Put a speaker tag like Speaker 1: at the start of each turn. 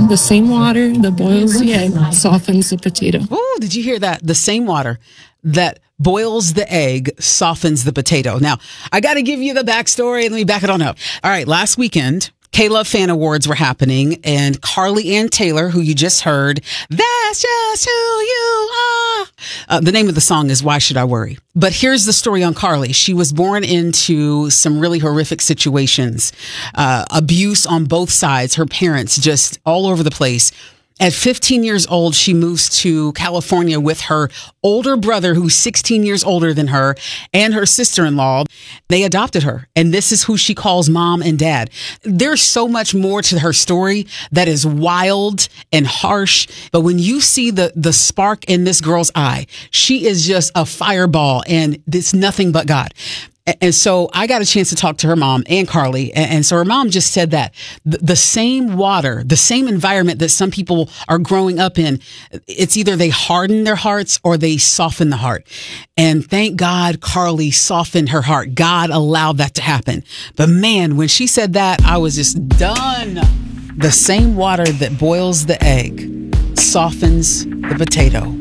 Speaker 1: The same water that boils the egg softens the potato.
Speaker 2: Ooh, did you hear that? The same water that boils the egg softens the potato. Now, I got to give you the backstory and let me back it on up. All right, last weekend, K-Love Fan Awards were happening, and Carly Ann Taylor, who you just heard, that's just who you are. The name of the song is Why Should I Worry? But here's the story on Carly. She was born into some really horrific situations, abuse on both sides, her parents just all over the place. At 15 years old, she moves to California with her older brother, who's 16 years older than her, and her sister-in-law. They adopted her, and this is who she calls mom and dad. There's so much more to her story that is wild and harsh, but when you see the spark in this girl's eye, she is just a fireball, and it's nothing but God. And so I got a chance to talk to her mom and Carly. And so her mom just said that the same water, the same environment that some people are growing up in, it's either they harden their hearts or they soften the heart. And thank God Carly softened her heart. God allowed that to happen. But man, when she said that, I was just done. The same water that boils the egg softens the potato.